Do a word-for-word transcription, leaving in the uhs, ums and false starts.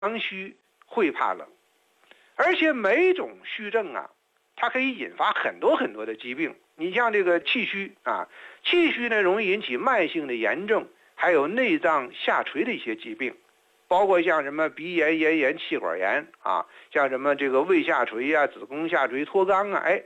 虚会怕冷，而且每种虚症啊，它可以引发很多很多的疾病。你像这个气虚啊，气虚呢容易引起慢性的炎症，还有内脏下垂的一些疾病，包括像什么鼻炎、咽炎、气管炎啊，像什么这个胃下垂啊、子宫下垂、脱肛啊，哎，